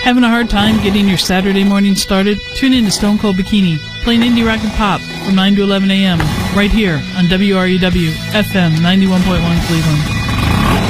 Having a hard time getting your Saturday morning started? Tune in to Stone Cold Bikini, playing indie rock and pop from 9 to 11 a.m. right here on WREW FM 91.1 Cleveland.